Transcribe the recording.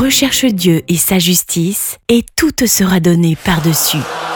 Recherche Dieu et sa justice, et tout te sera donné par-dessus.